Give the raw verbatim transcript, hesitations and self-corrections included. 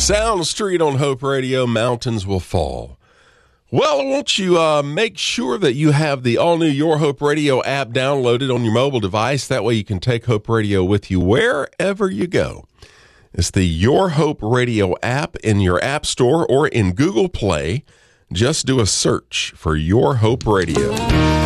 Sound Street on Hope Radio, Mountains Will Fall. Well, won't you uh, make sure that you have the all-new Your Hope Radio app downloaded on your mobile device? That way you can take Hope Radio with you wherever you go. It's the Your Hope Radio app in your App Store or in Google Play. Just do a search for Your Hope Radio.